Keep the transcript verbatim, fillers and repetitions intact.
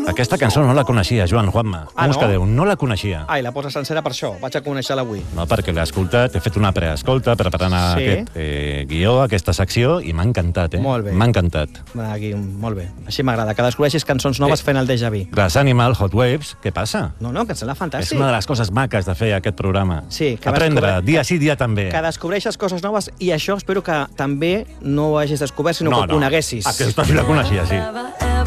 Aquesta cançó no la coneixia, Joan, Juanma. Ah, Com us no? quedeu? No la coneixia. Ai, la posa sencera per això. Vaig a conèixer-la avui. No, perquè l'he escoltat, he fet una preescolta preparant Sí. aquest eh, guió, aquesta secció, i m'ha encantat, eh? Molt bé. M'ha encantat. Aquí, molt bé. Així m'agrada, que descobreixis cançons noves Eh. fent el déjà vu. Glass Animal, Hot Waves, què passa? No, no, que em sembla És fantàstic. una de les coses maques de fer aquest programa. Sí, que Aprendre, descobre- dia sí, dia també. Que descobreixes coses noves i això espero que també no ho hagis descobert, sinó no, que ho no. coneguessis. Aquesta sí la coneixia, sí.